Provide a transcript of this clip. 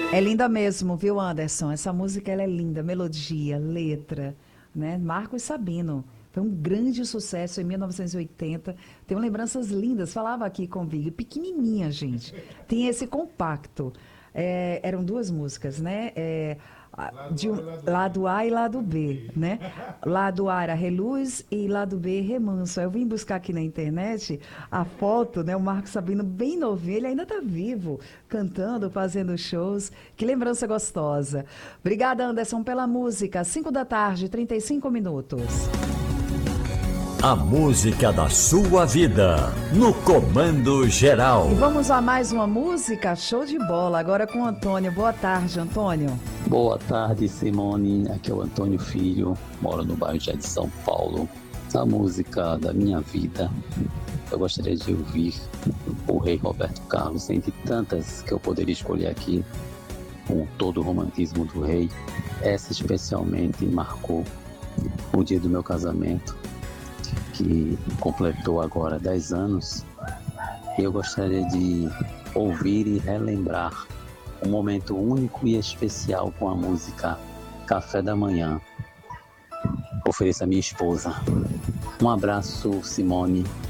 É linda mesmo, viu, Anderson? Essa música ela é linda, melodia, letra, né? Marcos Sabino. Foi um grande sucesso em 1980. Tenho lembranças lindas. Falava aqui com o Big, pequenininha, gente. Tem esse compacto. Eram duas músicas, né? Lado A e lado B, né? Lado A era Reluz e lado B Remanso. Eu vim buscar aqui na internet a foto, né? O Marcos Sabino bem novinho, ele ainda está vivo, cantando, fazendo shows. Que lembrança gostosa. Obrigada, Anderson, pela música. 5 da tarde, 35 minutos. A música da sua vida, no Comando Geral. E vamos a mais uma música, show de bola, agora com o Antônio. Boa tarde, Antônio. Boa tarde, Simone. Aqui é o Antônio Filho, moro no bairro de São Paulo. A música da minha vida, eu gostaria de ouvir o Rei Roberto Carlos, entre tantas que eu poderia escolher aqui, com todo o romantismo do rei. Essa especialmente marcou o dia do meu casamento, que completou agora 10 anos. Eu gostaria de ouvir e relembrar um momento único e especial com a música Café da Manhã. Ofereço a minha esposa. Um abraço, Simone.